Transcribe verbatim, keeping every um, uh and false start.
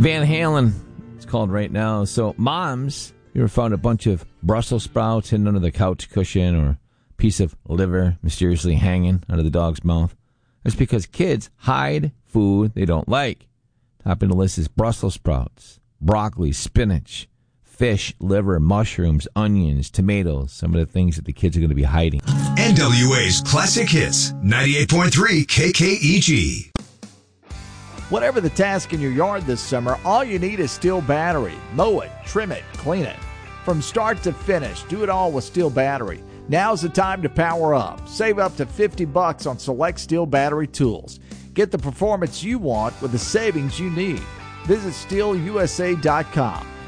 Van Halen, it's called right now. So, moms, you ever found a bunch of Brussels sprouts hidden under the couch cushion or a piece of liver mysteriously hanging out of the dog's mouth? That's because kids hide food they don't like. Top of the list is Brussels sprouts, broccoli, spinach, fish, liver, mushrooms, onions, tomatoes, some of the things that the kids are going to be hiding. N W A's Classic Hits, ninety-eight point three K K E G. Whatever the task in your yard this summer, all you need is Steel Battery. Mow it, trim it, clean it. From start to finish, do it all with Steel Battery. Now's the time to power up. Save up to fifty bucks on select Steel Battery tools. Get the performance you want with the savings you need. Visit steel u s a dot com.